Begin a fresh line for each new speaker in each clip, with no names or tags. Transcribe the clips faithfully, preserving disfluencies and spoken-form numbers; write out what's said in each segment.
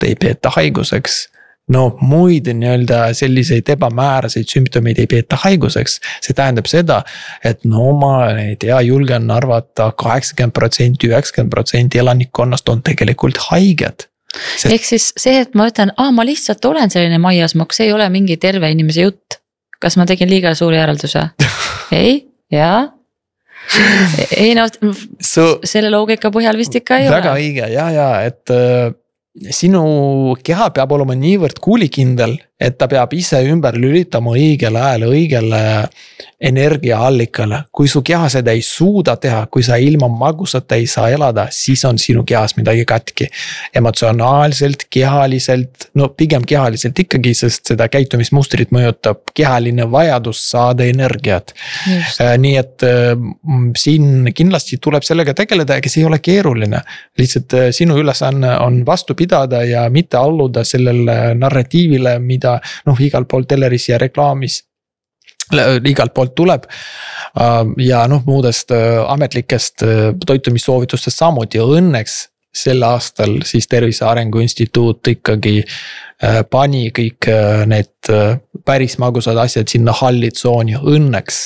ei peeta haiguseks. No muid nii-öelda selliseid ebamääraseid sümptomeid ei peeta haiguseks. See tähendab seda, et no ma ei tea, julgen arvata kaheksakümmend protsenti, üheksakümmend protsenti elanikkonnast on tegelikult haiged.
Sest... Ehk siis see, et ma ütlen, ah, ma lihtsalt olen selline maiasmokk, see ei ole mingi terve inimese jutt. Kas ma tegin liiga suuri järelduse? ei, jaa. ei no, so, selle loogika põhjal vist ikka ei
väga
ole.
Väga õige, ja, ja, et äh, sinu keha peab olema niivõrd kuulikindel, et ta peab ise ümber lülitama õigel ajal õigele energiaallikale. Kui su keha seda ei suuda teha, kui sa ilma magusata ei saa elada, siis on sinu kehas midagi katki. Emotsionaalselt, kehaliselt, no pigem kehaliselt ikkagi, sest seda käitumismustrit mõjutab kehaline vajadus saada energiat. Just. Nii et siin kindlasti tuleb sellega tegeleda, aga see ei ole keeruline. Lihtsalt sinu ülesanne on vastu pidada ja mitte alluda sellele narratiivile, mida noh, igal pool teleris ja reklaamis igalt poolt tuleb ja noh, muudest ametlikest toitumissoovitustest samuti. Õnneks sel aastal siis Tervise Arengu Instituut ikkagi pani kõik need päris magusad asjad sinna hallitsooni. Õnneks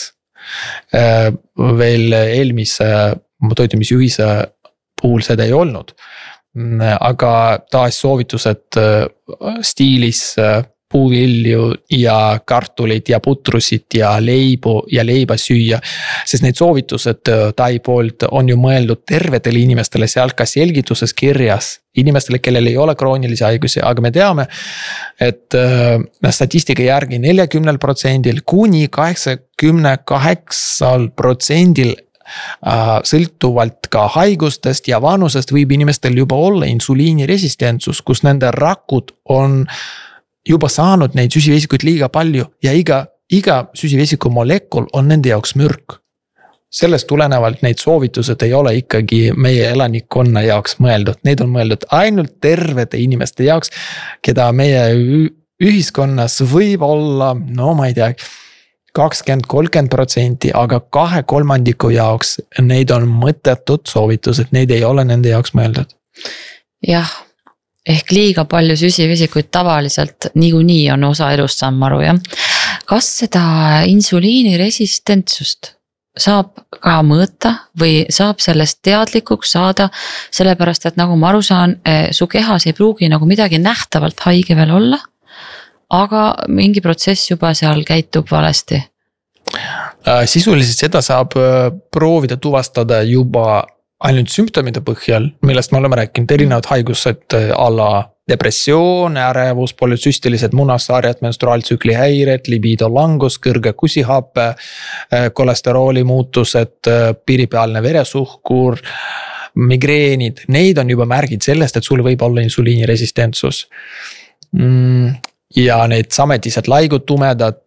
veel eelmise toitumisjuhise puhul seda ei olnud. Aga taas soovitused stiilis puuvilju ja kartulit ja putrusit ja leibu ja leiba süüa. Sest need soovitused Tai poolt on ju mõeldud tervetele inimestele seal ka selgituses kirjas. Inimestele, kellel ei ole kroonilisi haigusi, aga me teame, et statistika järgi nelikümmend protsenti kuni kaheksakümmend kaheksa protsenti sõltuvalt ka haigustest ja vanusest võib inimestel juba olla insuliiniresistentsus, kus nende rakud on juba saanud neid süsivesikuid liiga palju ja iga, iga süsivesiku molekul on nende jaoks mürk. Sellest tulenevalt neid soovitused ei ole ikkagi meie elanikkonna jaoks mõeldud. Need on mõeldud ainult tervete inimeste jaoks, keda meie ühiskonnas võib olla, no ma ei tea, kakskümmend kolmkümmend protsenti, aga kahe kolmandiku jaoks neid on mõttetud soovitused, neid ei ole nende jaoks mõeldud.
Jah, ehk liiga palju süsivesikuid tavaliselt niikuinii on osa elust, saan ma aru, jah. Kas seda insuliiniresistentsust saab ka mõõta või saab sellest teadlikuks saada, sellepärast, et nagu ma aru saan, su kehas ei pruugi nagu midagi nähtavalt haige veel olla, aga mingi protsess juba seal käitub valesti?
Sisuliselt seda saab proovida tuvastada juba ainult sümptomide põhjal, millest me oleme rääkinud, erinevad haigused alla depressioon, ärevus, polütsüstilised munasarjad, menstruaaltsükli häired, libido langus, kõrge kusihape, kolesterooli muutused, piiripealne veresuhkur, migreenid, neid on juba märgid sellest, et sul võib olla insuliiniresistentsus. Ja need sametised laigud tumedad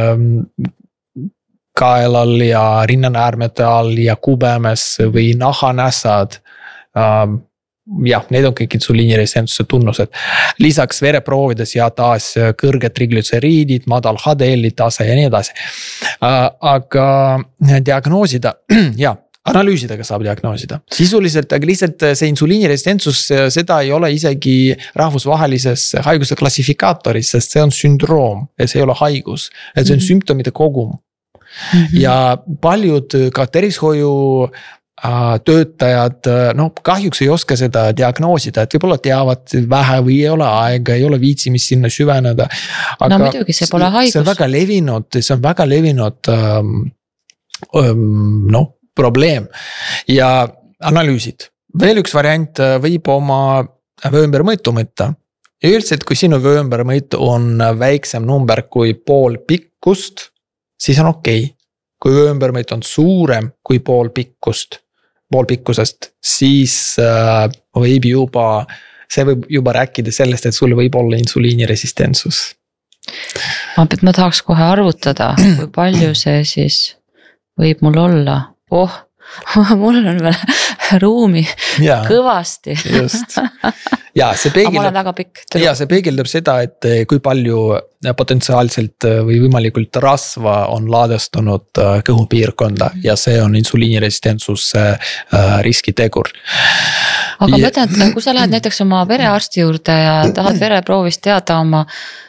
kaelal ja rinnanäärmete all ja kubemes või nahanäsad. Jah, need on kõik insuliiniresistentsuse tunnused. Lisaks vereproovides ja taas kõrged triglütseriidid, madal H D L-i tase ja nii edasi. Aga diagnoosida, jah. Analüüsidega saab diagnoosida. Sisuliselt, aga lihtsalt see insuliiniresistentsus, seda ei ole isegi rahvusvahelises haiguste klassifikaatoris, sest see on sündroom, et see ei ole haigus, et see on mm-hmm. sümptomide kogum. Mm-hmm. Ja paljud ka tervishoiu töötajad, no kahjuks ei oska seda diagnoosida, et võib-olla teavad vähe või ei ole aega, ei ole viitsimist sinna süveneda. Aga
no muidugi, see pole haigus.
See on väga levinud, see on väga levinud, um, um, noh, probleem ja analüüsid. Veel üks variant võib oma vöömbermõõtu mõõta. Ja üldiselt, kui sinu vöömbermõõt on väiksem number kui pool pikkust, siis on okei. Kui vöömbermõõt on suurem kui pool pikkust, pool pikkusest, siis võib juba, see võib juba rääkida sellest, et sul võib olla insuliiniresistentsus.
Ma, ma tahaks kohe arvutada, kui palju see siis võib mul olla. Oh, mul on veel ruumi ja, kõvasti.
Just. Ja, see peegeldab,
väga pikk,
ja, see peegeldab seda, et kui palju potentsiaalselt või võimalikult rasva on laadastunud kõhupiirkonda ja see on insuliiniresistentsus riskitegur.
aga ma ütlen, et kui sa lähed näiteks oma verearsti juurde ja tahad vereproovist teada oma,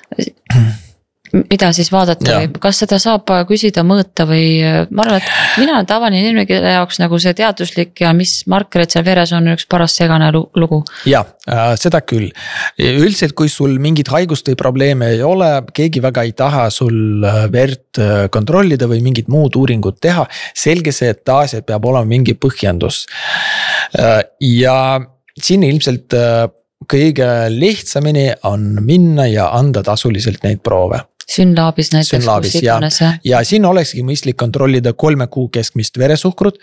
mida siis vaadata ja. Või kas seda saab küsida, mõõta või ma arvan, et mina olen tavaline inimene, kelle jaoks nagu see teaduslik ja mis markerid seal veres on üks paras segane lugu.
Ja, äh, seda küll. Üldiselt, kui sul mingit haigust või probleeme ei ole, keegi väga ei taha sul verd kontrollida või mingit muud uuringut teha, selge see, et taas peab olema mingi põhjendus. Äh, ja siin ilmselt kõige lihtsamini on minna ja anda tasuliselt neid proove.
Synlabis näiteks.
Synlabis, ja. ja siin olekski mõistlik kontrollida kolme kuu keskmist veresuhkrut.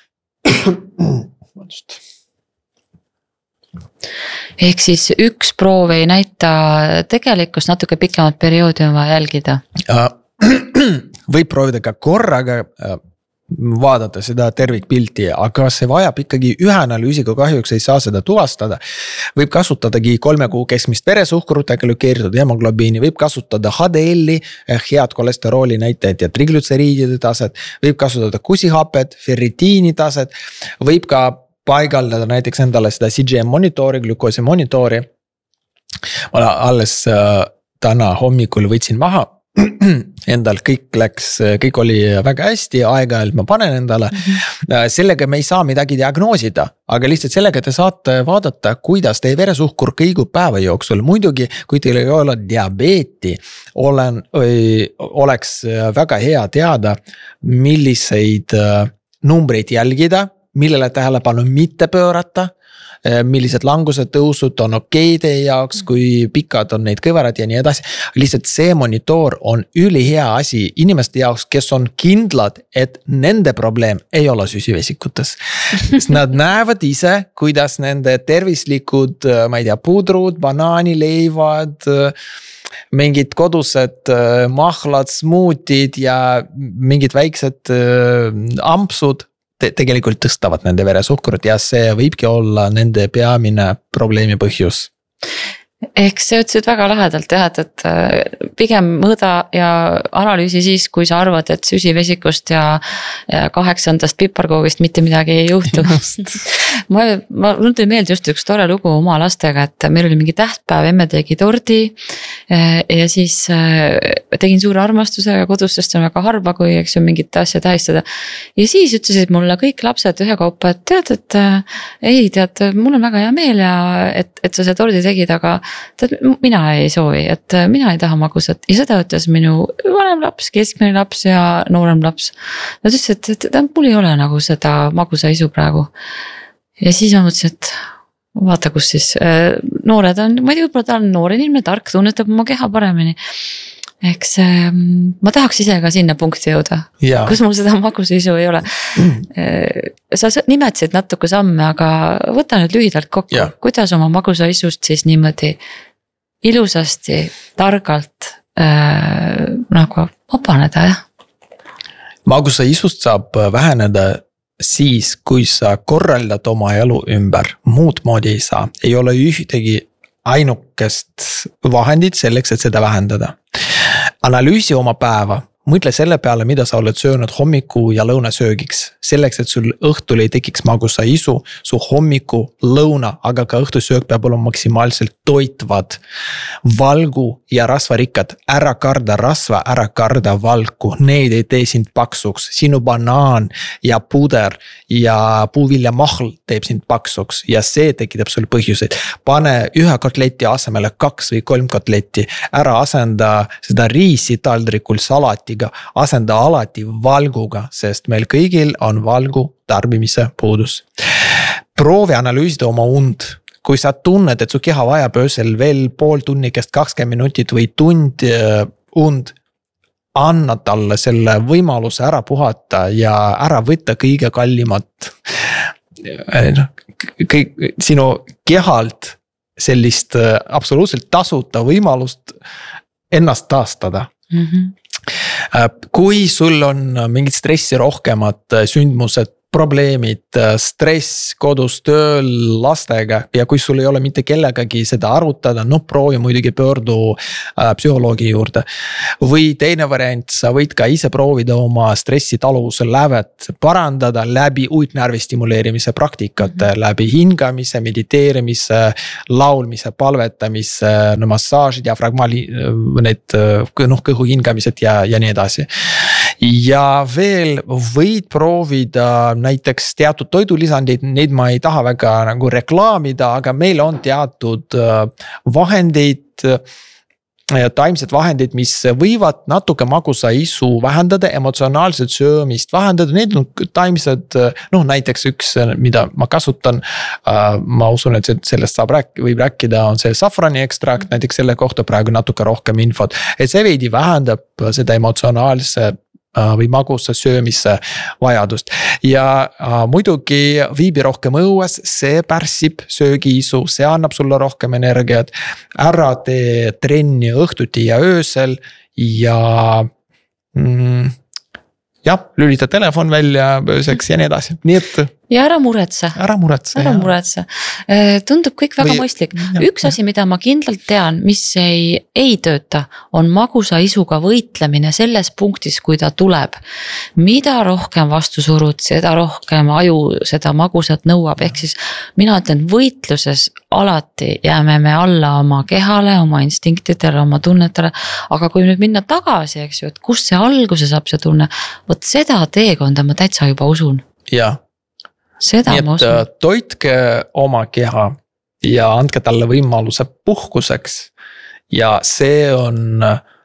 Ehk siis üks proov ei näita tegelikkust, natuke pikemat perioodi on vaja jälgida.
Võib proovida ka korraga vaadata seda tervikpilti, aga see vajab ikkagi ühe analüüsiga, kahjuks ei saa seda tuvastada. Võib kasutadagi kolme kuu keskmist veresuhkrut, glükeeritud hemoglobiini, võib kasutada H D L-i, head kolesterooli näitajad ja triglütseriidide taset, võib kasutada kusihapet, ferritiini taset, võib ka paigaldada näiteks endale seda C G M monitori, glükoosi monitori. Ma alles täna hommikul võtsin maha. Endal kõik läks, kõik oli väga hästi, aeg-ajalt ma panen endale. Mm-hmm. Sellega me ei saa midagi diagnoosida, aga lihtsalt sellega te saate vaadata, kuidas teie veresuhkur kõigub päeva jooksul. Muidugi, kui teil ei ole diabeeti, olen, oleks väga hea teada, milliseid numbreid jälgida, millele tähelepanu mitte pöörata, millised langused tõusud on okei teie jaoks, kui pikad on neid kõverad ja nii edasi. Lihtsalt see monitor on ülihea asi inimeste jaoks, kes on kindlad, et nende probleem ei ole süsivesikutes. Nad näevad ise, kuidas nende tervislikud, ma ei tea, pudrud, banaanileivad, mingid kodused mahlad, smuutid ja mingid väiksed ampsud Te- tegelikult tõstavad nende veresuhkrut ja see võibki olla nende peamine probleemi põhjus.
Ehk see ütlesid väga lahedalt jah, et, et pigem mõõda ja analüüsi siis, kui sa arvad, et süsivesikust ja, ja kaheksandast piparkoogist mitte midagi ei juhtu. ma, ma tuli meelde just üks tore lugu oma lastega, et meil oli mingi tähtpäev, emme tegi tordi ja siis tegin suure armastusega kodus, sest on väga harva, kui eks on mingit asja tähistada. Ja siis ütlesid mulle kõik lapsed ühe kaupa, et tead, et ei tead, mul on väga hea meel ja et, et sa see tordi tegid, aga tead, mina ei soovi, et mina ei taha magusat ja seda ütles minu vanem laps, keskmine laps ja noorem laps. Nad ütlesid, et, et, et mul ei ole nagu seda magusa isu praegu. Ja siis ma mõtlesin, et vaata, kus siis noored on, ma ei tea, võib-olla ta on noor inimene, tark, tunnetab oma keha paremini. Eks ma tahaks ise ka sinna punkti jõuda, ja. Kus mul seda magusisu ei ole. Mm. Sa nimetasid natuke samme, aga võta nüüd lühidalt kokku, ja. Kuidas oma magusaisust siis niimoodi ilusasti, targalt äh, nagu vabaneda, jah?
Magusaisust saab väheneda siis, kui sa korraldad oma elu ümber, muud moodi ei saa. Ei ole ühtegi ainukest vahendit selleks, et seda vähendada. Analüüsi oma päeva, mõtle selle peale, mida sa oled söönud hommiku ja lõuna söögiks. Selleks, et sul õhtul ei tekiks magusa isu, su hommiku, lõuna, aga ka õhtusöök peab olema maksimaalselt toitvad, valgu ja rasvarikkad. Ära karda rasva, ära karda valku. Need ei tee sind paksuks. Sinu banaan ja puder ja puuvilja mahl teeb sind paksuks ja see tekitab sul põhjuseid. Pane ühe kotleti asemele kaks või kolm kotletti. Ära asenda seda riisi taldrikul salatiga, asenda alati valguga, sest meil kõigil on valgu tarbimise puudus. Proovi analüüsida oma und. Kui sa tunned, et su keha vajab öösel veel pool tunnikest kakskümmend minutit või tund und, anna talle selle võimaluse ära puhata ja ära võtta kõige kallimat kõik, sinu kehalt sellist absoluutselt tasuta võimalust ennast taastada. Mm-hmm. Kui sul on mingid stressi rohkemad sündmused probleemid, stress kodus, tööl, lastega ja kui sul ei ole mitte kellegagi seda arutada, noh proovi muidugi pöördu äh, psühholoogi juurde. Või teine variant, sa võid ka ise proovida oma stressitaluvuse lävet parandada läbi uitnärvi stimuleerimise praktikate, mm-hmm. läbi hingamise, mediteerimise, laulmise, palvetamise, no massaažid, diafragmaali, need noh, kõhu hingamised ja, ja nii edasi. Ja veel võid proovida näiteks teatud toidulisandid, neid ma ei taha väga nagu reklaamida, aga meil on teatud vahendid, taimsed vahendid, mis võivad natuke magusa isu vähendada, emotsionaalset söömist vähendada, need on taimsed, noh näiteks üks, mida ma kasutan, ma usun, et sellest saab rääk-, võib rääkida, on see safrani ekstrakt, näiteks selle kohta praegu natuke rohkem infot, et see veidi vähendab seda emotsionaalse või magusa söömise vajadust ja äh, muidugi viibi rohkem õues, see pärsib söögiisu, see annab sulle rohkem energiat, ära tee trenni õhtuti ja öösel ja mm, jah, lülita telefon välja ööseks ja nii edasi, nii et
ja ära muretse.
Ära muretse.
Ära muretse. Tundub kõik väga Või, mõistlik. Üks asi, mida ma kindlalt tean, mis ei, ei tööta, on magusa isuga võitlemine selles punktis, kui ta tuleb. Mida rohkem vastu surud, seda rohkem aju seda magusat nõuab. Ehk siis mina ütlen, võitluses alati jääme me alla oma kehale, oma instinktidele, oma tunnetele. Aga kui nüüd minna tagasi, eks ju, et kust see alguse saab see tunne, võt seda teekonda ma täitsa juba usun.
Jah.
Seda
nii et toitke oma keha ja andke talle võimaluse puhkuseks ja see on,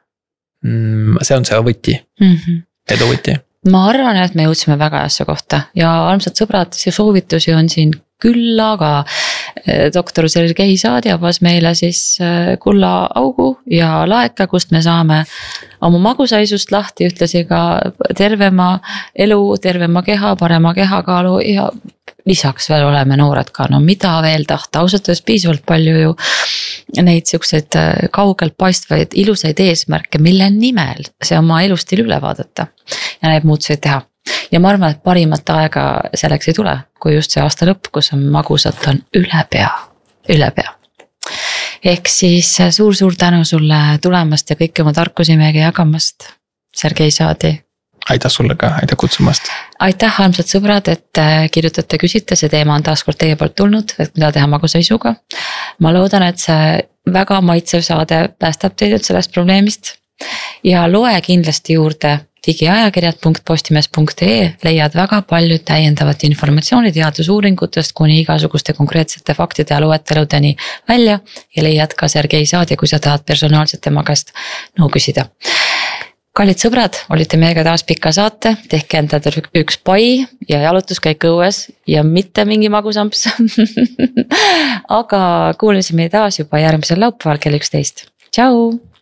see on see võti, mm-hmm. edu võti.
Ma arvan, et me jõudsime väga hässe kohta ja armsad sõbrad, see soovitusi on siin küll, aga doktor Sergei Saad jabas meile siis kulla augu ja laeka, kust me saame oma magusaisust lahti, ühtlasi ka tervema elu, tervema keha, parema kehakaalu ja lisaks veel oleme noored ka, no mida veel tahta, ausalt öeldes piisavalt palju ju neid siukseid kaugelt paistvaid ilusaid eesmärke, mille nimel see oma elustil üle vaadata ja neid muutuseid teha. Ja ma arvan, et parimat aega selleks ei tule, kui just see aasta lõpp, kus on magusat on üle pea, üle pea. Ehk siis suur-suur tänu sulle tulemast ja kõiki oma tarkusi meiega jagamast, Sergei Saadi.
Aitäh sulle ka, aitäh kutsumast.
Aitäh, armsad sõbrad, et kirjutate, küsite, see teema on taas kord teie poolt tulnud, et mida teha magusaisuga. Ma loodan, et see väga maitsev saade päästab teid sellest probleemist ja loe kindlasti juurde digiajakirjad punkt postimees punkt ee, leiad väga palju täiendavat informatsiooni teadusuuringutest kuni igasuguste konkreetsete faktide ja loeteludeni välja ja leiad ka Sergei Saadi, kui sa tahad personaalselt tema käest nõu küsida. Kallid sõbrad, olite meiega taas pika saate, tehke endale üks pai ja jalutuskäik õues ja mitte mingi magusamps. Aga kuulasime taas juba järgmisel laupäeval kell üksteist. Tšau!